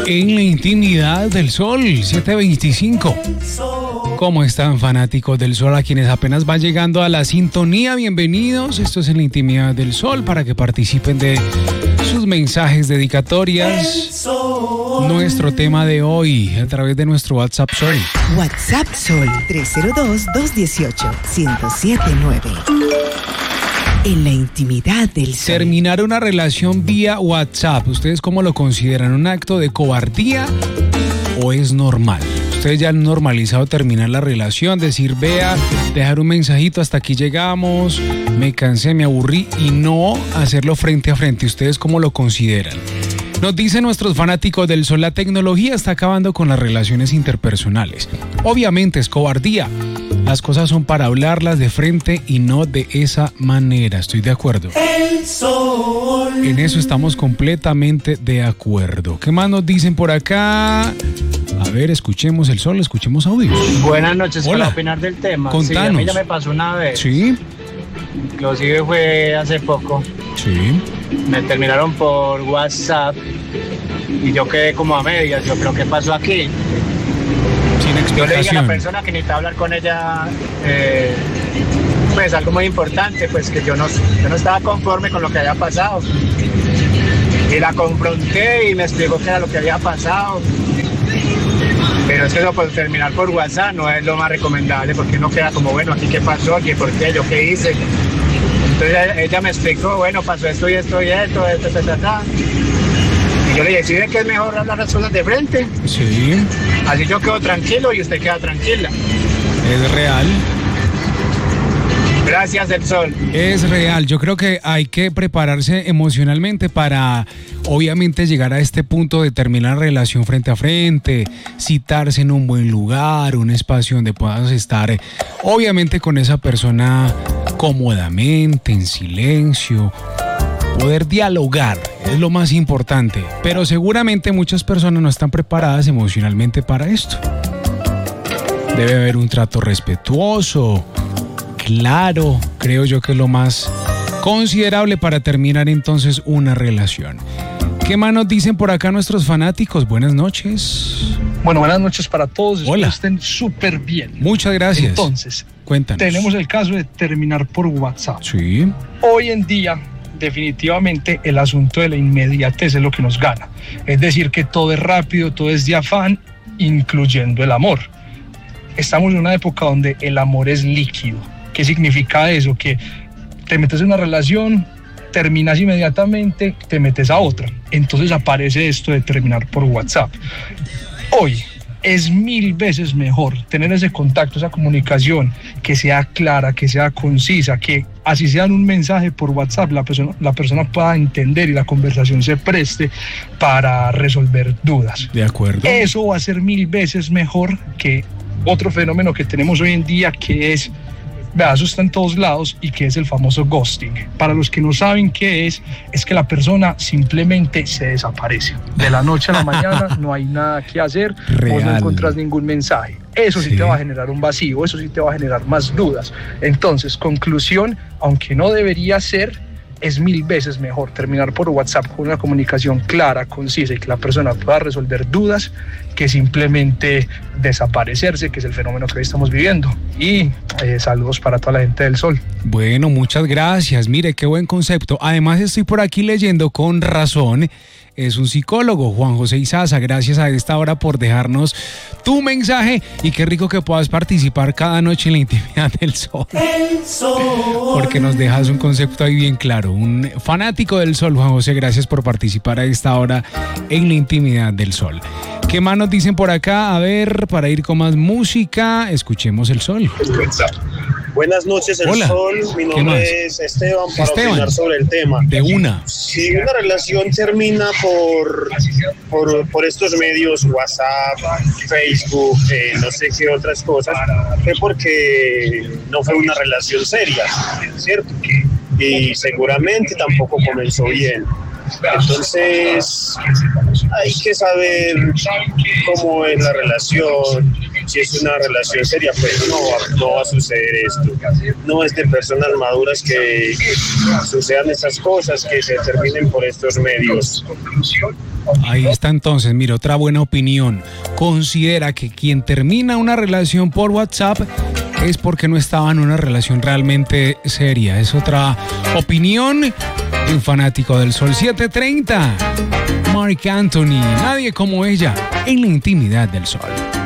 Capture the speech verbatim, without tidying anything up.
En la intimidad del sol, siete veinticinco. ¿Cómo están, fanáticos del sol? A quienes apenas van llegando a la sintonía, bienvenidos. Esto es En la intimidad del sol para que participen de sus mensajes, dedicatorias. Nuestro tema de hoy a través de nuestro WhatsApp Sol. WhatsApp Sol tres cero dos, dos uno ocho, uno cero siete nueve. En la intimidad del sol. Terminar una relación vía WhatsApp, ¿ustedes cómo lo consideran? ¿Un acto de cobardía o es normal? Ustedes ya han normalizado terminar la relación, decir, vea, dejar un mensajito, hasta aquí llegamos, me cansé, me aburrí, y no hacerlo frente a frente. ¿Ustedes cómo lo consideran? Nos dicen nuestros fanáticos del sol, la tecnología está acabando con las relaciones interpersonales. Obviamente es cobardía. Las cosas son para hablarlas de frente y no de esa manera. Estoy de acuerdo. El sol. En eso estamos completamente de acuerdo. ¿Qué más nos dicen por acá? A ver, escuchemos el sol, escuchemos audios. Buenas noches. Hola. Para opinar del tema. Contanos. Sí, a mí ya me pasó una vez. Sí. Inclusive fue hace poco. Sí. Me terminaron por WhatsApp y yo quedé como a medias. Yo creo que pasó aquí. Sin Yo le dije a la explicación. persona que necesitaba hablar con ella, eh, pues algo muy importante, pues que yo no, yo no estaba conforme con lo que había pasado. Y la confronté y me explicó qué era lo que había pasado. Pero es que eso, pues, terminar por WhatsApp no es lo más recomendable, porque uno queda como, bueno, aquí qué pasó, aquí por qué, yo qué hice. Entonces ella, ella me explicó, bueno, pasó esto y esto y esto, esto, esto, esto, esto. Y yo le dije, ¿sí ve que es mejor hablar las cosas de frente? Sí, Así yo quedo tranquilo y usted queda tranquila. es real. Gracias, del sol. Es real. Yo creo que hay que prepararse emocionalmente para, obviamente, llegar a este punto de terminar la relación frente a frente, citarse en un buen lugar, un espacio donde puedas estar, eh, obviamente, con esa persona cómodamente, en silencio, poder dialogar. Es lo más importante. Pero seguramente muchas personas no están preparadas emocionalmente para esto. Debe haber un trato respetuoso, claro, creo yo que es lo más considerable para terminar entonces una relación. ¿Qué más nos dicen por acá nuestros fanáticos? Buenas noches. Bueno, buenas noches para todos. Espero Hola. estén súper bien. Muchas gracias. Entonces, Cuéntanos. tenemos el caso de terminar por WhatsApp. Sí, Hoy en día, definitivamente, el asunto de la inmediatez es lo que nos gana. Es decir, que todo es rápido, todo es de afán, incluyendo el amor. Estamos en una época donde el amor es líquido. ¿Qué significa eso? Que te metes en una relación, terminas inmediatamente, te metes a otra. Entonces aparece esto de terminar por WhatsApp. Hoy es mil veces mejor tener ese contacto, esa comunicación, que sea clara, que sea concisa, que así sea en un mensaje por WhatsApp, la persona, la persona pueda entender y la conversación se preste para resolver dudas. de acuerdo. Eso va a ser mil veces mejor que otro fenómeno que tenemos hoy en día, que es, vea, eso está en todos lados, y que es el famoso ghosting. Para los que no saben qué es, es que la persona simplemente se desaparece. De la noche a la mañana no hay nada que hacer, vos no Real. encontrás ningún mensaje. Eso sí, Sí. te va a generar un vacío, eso sí te va a generar más dudas. Entonces, conclusión, aunque no debería ser, es mil veces mejor terminar por WhatsApp con una comunicación clara, concisa y que la persona pueda resolver dudas, que simplemente desaparecerse, que es el fenómeno que hoy estamos viviendo. Y eh, saludos para toda la gente del sol. Bueno, muchas gracias. Mire, qué buen concepto. Además, estoy por aquí leyendo con razón. Es un psicólogo, Juan José Izaza. Gracias a esta hora por dejarnos tu mensaje, y qué rico que puedas participar cada noche en la intimidad del sol. El sol. Porque nos dejas un concepto ahí bien claro. Un fanático del sol, Juan José, gracias por participar a esta hora en la intimidad del sol. ¿Qué más nos dicen por acá? A ver, para ir con más música, escuchemos el sol. Buenas noches, El Hola. Sol. Mi ¿Qué más? nombre es Esteban, para Esteban. opinar sobre el tema. De una. Si una relación termina por, por, por estos medios, WhatsApp, Facebook, eh, no sé qué otras cosas, fue porque no fue una relación seria, ¿cierto? Y seguramente tampoco comenzó bien. Entonces hay que saber cómo es la relación. Si es una relación seria, pues no va, no va a suceder esto. No es de personas maduras que sucedan estas cosas, que se terminen por estos medios. Ahí está entonces, mira, otra buena opinión. Considera que quien termina una relación por WhatsApp es porque no estaba en una relación realmente seria. Es otra opinión de un fanático del Sol. Siete treinta. Marc Anthony, nadie como ella en la intimidad del Sol.